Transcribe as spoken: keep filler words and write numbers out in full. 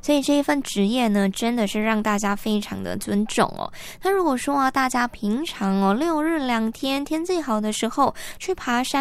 所以这一份职业呢，真的是让大家非常的尊重哦。那如果说啊，大家平常哦六日两天天气好的时候去爬山